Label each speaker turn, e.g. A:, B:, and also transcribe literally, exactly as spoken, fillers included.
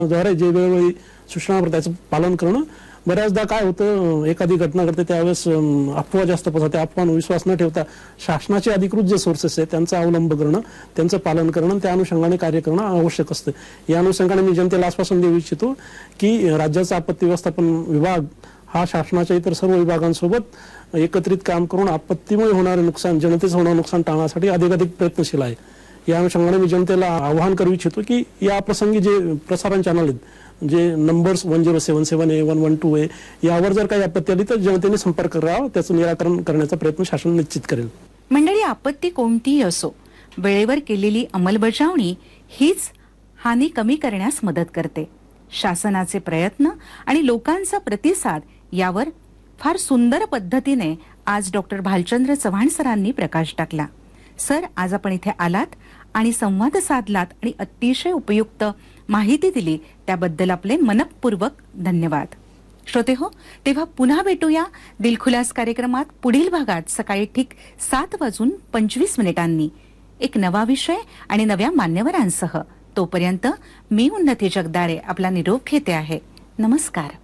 A: द्वारे जे वेळोवेळी सूचना त्याचं पालन करणं. बऱ्याचदा काय होतं, एखादी घटना घडते त्यावेळेस अफवा जास्त पसरते. अफवांवर विश्वास न ठेवता शासनाचे अधिकृत जे सोर्सेस आहेत त्यांचा अवलंब करणं, त्यांचं पालन करणं, त्या अनुषंगाने कार्य करणं आवश्यक असतं. या अनुषंगाने मी जनतेला आश्वासन देऊ इच्छितो की राज्याचा आपत्ती व्यवस्थापन विभाग हा शासनाच्या इतर सर्व विभागांसोबत एकत्रित काम करून आपत्तीमुळे होणारे नुकसान, जनतेचं होणारं नुकसान टाळण्यासाठी अधिकाधिक प्रयत्नशील आहे. या अनुषंगाने मी जनतेला आवाहन करू इच्छितो की या प्रसंगी जे प्रसारण चॅनल आहेत, जे नंबर्स वन झिरो सेवन सेवन ए वन वन टू ए यावर जर काही आपत्ती आली तर जनतेने संपर्क करावा, त्याचं निराकरण करण्याचा प्रयत्न शासन निश्चित करेल.
B: मंडळी, आपत्ती कोणतीही असो, वेळेवर केलेली अंमलबजावणी हीच हानी कमी करण्यास मदत करते. शासनाचे प्रयत्न आणि लोकांचा प्रतिसाद यावर फार सुंदर पद्धतीने आज डॉक्टर भालचंद्र चव्हाण सरांनी प्रकाश टाकला. सर, आज आपण इथे आलात आणि संवाद साधलात आणि अतिशय उपयुक्त माहिती दिली, त्याबद्दल आपले मनपूर्वक धन्यवाद. श्रोते हो, तेव्हा पुन्हा भेटूया दिलखुलास कार्यक्रमात पुढील भागात सकाळी ठीक सात वाजून पंचवीस मिनिटांनी एक नवा विषय आणि नव्या मान्यवरांसह. तोपर्यंत मी उन्नती जगदाळे आपला निरोप घेते आहे. नमस्कार.